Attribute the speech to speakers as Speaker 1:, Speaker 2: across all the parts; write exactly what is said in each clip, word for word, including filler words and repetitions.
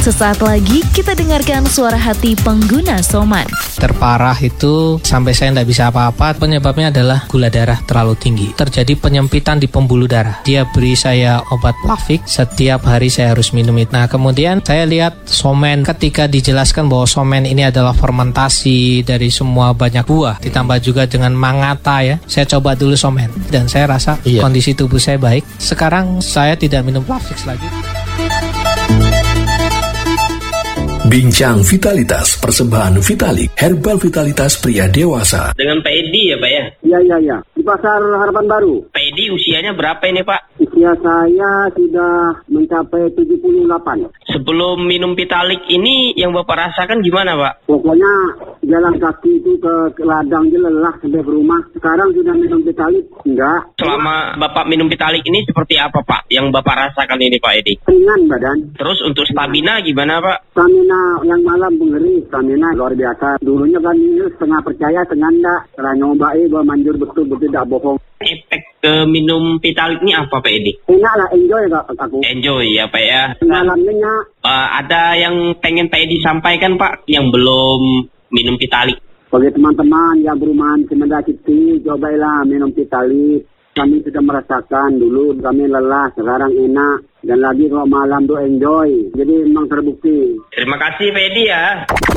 Speaker 1: Sesaat lagi kita dengarkan suara hati pengguna Soman.
Speaker 2: Terparah itu sampai saya tidak bisa apa-apa. Penyebabnya adalah gula darah terlalu tinggi. Terjadi penyempitan di pembuluh darah. Dia beri saya obat Plavix. Setiap hari saya harus minum itu. Nah, kemudian saya lihat Somen. Ketika dijelaskan bahwa Somen ini adalah fermentasi dari semua banyak buah, ditambah juga dengan mangata ya. Saya coba dulu Somen dan saya rasa iya. Kondisi tubuh saya baik. Sekarang saya tidak minum Plavix lagi.
Speaker 3: Bincang Vitalitas, persembahan Vitalik, herbal vitalitas pria dewasa.
Speaker 4: Dengan Pak Edi ya Pak ya?
Speaker 5: Iya, iya, iya. Di Pasar Harapan Baru.
Speaker 4: Pak Edi usianya berapa ini Pak?
Speaker 5: Usia saya sudah mencapai tujuh puluh delapan.
Speaker 4: Sebelum minum Vitalik ini yang Bapak rasakan gimana Pak?
Speaker 5: Pokoknya jalan kaki itu ke, ke ladang aja lelah sampai ke rumah. Sekarang sudah minum Vitalik? Enggak.
Speaker 4: Selama Bapak minum Vitalik ini seperti apa Pak? Yang Bapak rasakan ini Pak Edi?
Speaker 5: Ringan badan.
Speaker 4: Terus untuk stamina gimana Pak?
Speaker 5: Stamina yang malam mengeri, stamina luar biasa. Dulunya kan setengah percaya, setengah enggak. Setelah nyobain bahwa manjur betul-betul tidak bohong.
Speaker 4: Efek ke minum Vitalik ini apa Pak Edi?
Speaker 5: Enak lah, enjoy aku.
Speaker 4: Enjoy ya Pak ya.
Speaker 5: Malamnya
Speaker 4: uh, ada yang pengen Pak Edi sampaikan Pak yang belum minum Vitalik?
Speaker 5: Bagi teman-teman yang berumahan Semenda City, cobailah minum Vitalik. Kami sudah merasakan dulu kami lelah, sekarang enak. Dan lagi kalau malam tuh enjoy. Jadi memang terbukti.
Speaker 4: Terima kasih Pak Edi ya.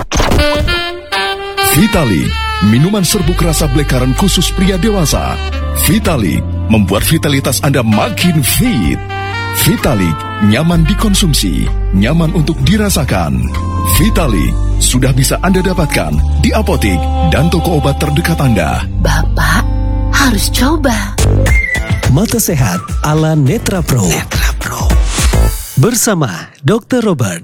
Speaker 3: Vitalik, minuman serbuk rasa black-currant khusus pria dewasa. Vitalik, membuat vitalitas Anda makin fit. Vitalik, nyaman dikonsumsi, nyaman untuk dirasakan. Vitalik, sudah bisa Anda dapatkan di apotik dan toko obat terdekat Anda.
Speaker 6: Bapak harus coba.
Speaker 7: Mata Sehat ala Netra Pro.
Speaker 6: Netra Pro.
Speaker 7: Bersama dokter Robert.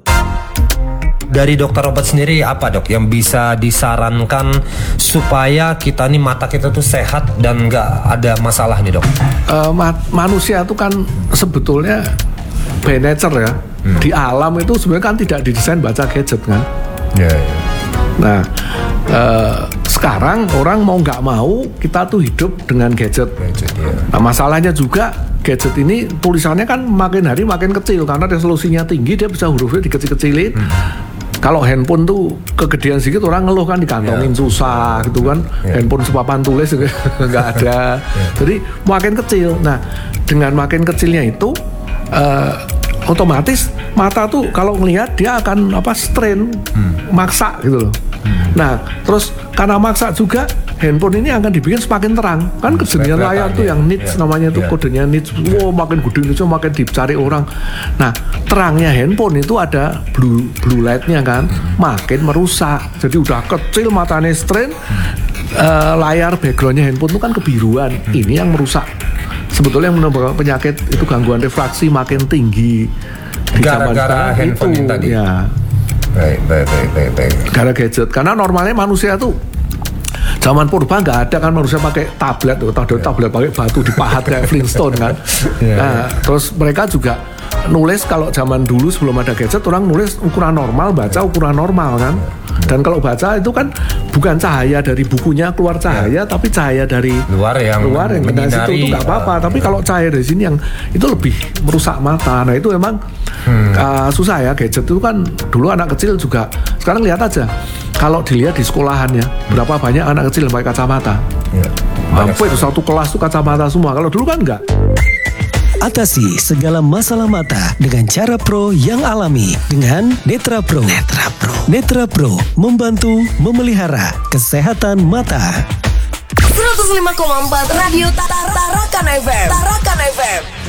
Speaker 8: Dari dokter Robert sendiri apa dok yang bisa disarankan supaya kita nih mata kita tuh sehat dan nggak ada masalah nih dok?
Speaker 9: Uh, ma- manusia itu kan sebetulnya by nature ya. Hmm. Di alam itu sebenarnya kan tidak didesain baca gadget kan.
Speaker 8: Yeah, yeah.
Speaker 9: Nah uh, sekarang orang mau nggak mau kita tuh hidup dengan gadget. gadget yeah. Nah masalahnya juga gadget ini tulisannya kan makin hari makin kecil karena resolusinya tinggi, dia bisa hurufnya dikecil-kecilin. Hmm. Kalau handphone tuh kegedean sedikit orang ngeluh kan dikantongin yeah. susah gitu kan. Yeah. Handphone sepapan tulis nggak ada. Yeah. Jadi makin kecil. Nah dengan makin kecilnya itu uh, otomatis mata tuh kalau ngelihat dia akan apa strain, hmm. maksa gitu loh. Hmm. Nah terus karena maksa juga handphone ini akan dibikin semakin terang kan, kesenian layar tuh yang nits yeah. namanya tuh yeah. kodenya nits. Wow makin gede itu makin dicari orang. Nah terangnya handphone itu ada blue blue lightnya kan, hmm. makin merusak. Jadi udah kecil matanya strain, hmm. uh, layar backgroundnya handphone itu kan kebiruan. Hmm. Ini yang merusak. Sebetulnya yang menyebabkan penyakit itu gangguan refraksi makin tinggi di
Speaker 8: gara-gara handphone itu, tadi.
Speaker 9: Ya.
Speaker 8: Baik, baik, baik, baik, baik.
Speaker 9: Gara gadget. Karena normalnya manusia tuh zaman purba nggak ada kan manusia pakai tablet, tuh tablet, yeah. tablet pakai batu dipahat kayak Flintstone kan. yeah, nah, yeah. Terus mereka juga nulis kalau zaman dulu sebelum ada gadget orang nulis ukuran normal, baca ukuran normal kan. Dan kalau baca itu kan bukan cahaya dari bukunya keluar cahaya, ya. Tapi cahaya dari
Speaker 8: luar yang
Speaker 9: luar yang dari situ itu nggak apa-apa. Uh, tapi ya. Kalau cahaya dari sini yang itu lebih merusak mata. Nah itu memang hmm. uh, susah ya gadget itu kan. Dulu anak kecil juga. Sekarang lihat aja kalau dilihat di sekolahannya hmm. berapa banyak anak kecil yang pakai kacamata. Ya. Hampir satu kelas tuh kacamata semua. Kalau dulu kan enggak.
Speaker 7: Atasi segala masalah mata dengan cara pro yang alami dengan Netra Pro.
Speaker 6: Netra Pro.
Speaker 7: Netra Pro membantu memelihara kesehatan mata.
Speaker 6: seratus lima koma empat Radio Tarakan F M. Tarakan F M.